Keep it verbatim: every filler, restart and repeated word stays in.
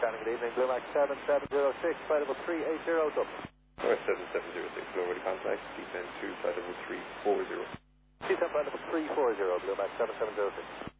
Shannon, good evening. Blue Max seven seven zero six, flight level three eight zero, Dublin. North seven seven zero six, low ready contact, descend to flight level three four zero. Descend flight level three four zero, Blue Max seven seven zero six.